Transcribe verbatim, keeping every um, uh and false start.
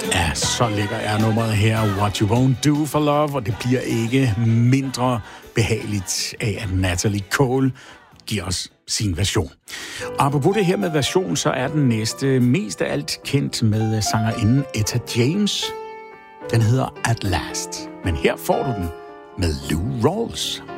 Ja, så lækker er nummeret her, What You Won't Do For Love, og det bliver ikke mindre behageligt af, at Natalie Cole giver os sin version. Og apropos det her med version, så er den næste mest af alt kendt med sangerinden Etta James. Den hedder At Last, men her får du den med Lou Rawls.